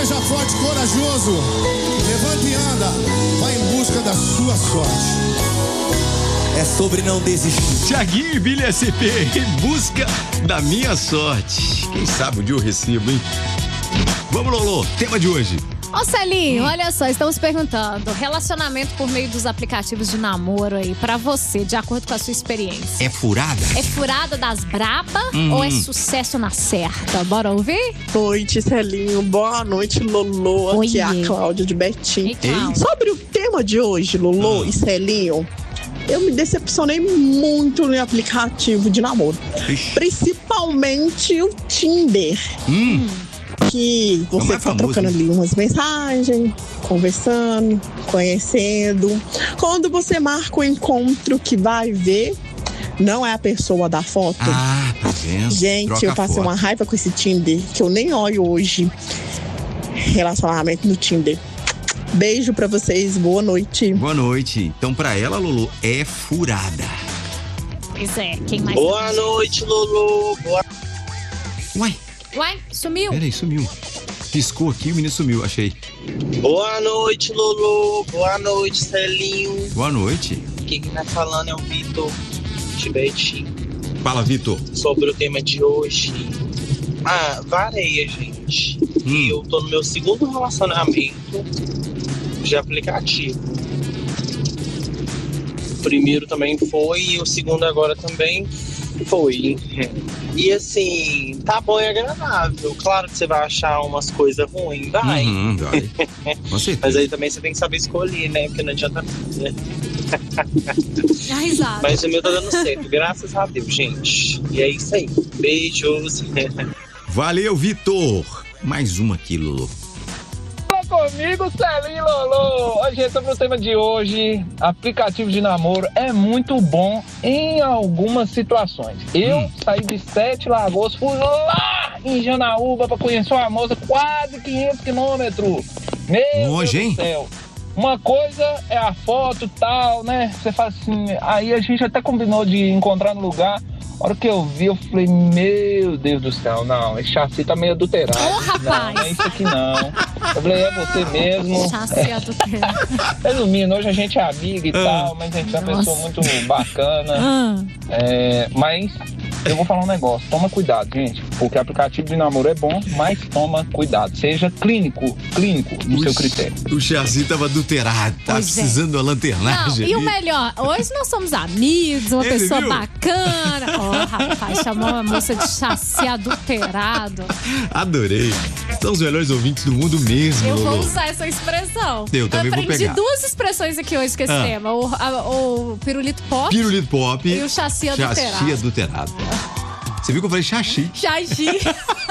Seja forte, corajoso. Levante e anda. Vai em busca da sua sorte. É sobre não desistir. Thiaguinho e Billy SP, em busca da minha sorte. Quem sabe um dia eu recebo, hein? Vamos, Lolo, tema de hoje. Ô Celinho, olha só, estamos perguntando: relacionamento por meio dos aplicativos de namoro aí, pra você, de acordo com a sua experiência. É furada? É furada das braba ou é sucesso na certa? Bora ouvir? Boa noite, Celinho. Boa noite, Lolo. Aqui é a Cláudia de Betim. Sobre o tema de hoje, Lolo e Celinho, eu me decepcionei muito no aplicativo de namoro. Principalmente o Tinder. Que você tá trocando ali umas mensagens, conversando, conhecendo. Quando você marca o encontro que vai ver, não é a pessoa da foto. Ah, tá vendo? Gente, troca eu passei uma raiva com esse Tinder, que eu nem olho hoje. Relacionamento no Tinder. Beijo pra vocês, boa noite. Boa noite. Então, pra ela, Lulu, é furada. Pois é, quem mais? Boa noite, Lulu. Uai, sumiu? Peraí, sumiu. Piscou aqui, o menino sumiu, achei. Boa noite, Lulu. Boa noite, Celinho. Boa noite. Quem tá falando é o Vitor Tibete. Fala, Vitor. Sobre o tema de hoje. Vareia, gente. Eu tô no meu segundo relacionamento de aplicativo. O primeiro também foi e o segundo agora também foi. E assim, tá bom e agradável. Claro que você vai achar umas coisas ruins, vai. Vai. Com certeza. Mas aí também você tem que saber escolher, né? Porque não adianta nada. A risada. Mas o meu tá dando certo, graças a Deus, gente. E é isso aí. Beijos. Valeu, Vitor. Mais uma aqui, Lulu. Fala comigo, Celinho Lolo. Gente, sobre o tema de hoje, aplicativo de namoro é muito bom em algumas situações. Eu saí de Sete Lagoas, fui lá em Janaúba pra conhecer uma moça, quase 500 quilômetros. Meu Longe, Deus do céu. Uma coisa é a foto e tal, né? Você faz assim, aí a gente até combinou de encontrar no lugar. A hora que eu vi, eu falei, meu Deus do céu, não, esse chassi tá meio adulterado. Rapaz. Não é isso aqui não. Eu falei, é você mesmo. Chassi adulterado. Resumindo, hoje a gente é amiga e tal, mas a gente é uma pessoa muito bacana. Mas eu vou falar um negócio, toma cuidado, gente, porque aplicativo de namoro é bom, mas toma cuidado. Seja clínico no seu critério. O chassi tava adulterado, tá precisando de uma lanternagem. Não, e o melhor, hoje nós somos amigos, uma pessoa bacana. Rapaz, chamou uma moça de chassi adulterado. Adorei. São os melhores ouvintes do mundo mesmo, Eu vou Lolo. usar essa expressão. Eu também vou aprendi pegar. duas expressões aqui hoje com esse tema. O pirulito pop. Pirulito pop. E o chassi adulterado. Chassi adulterado. Você viu que eu falei chassi? Chassi.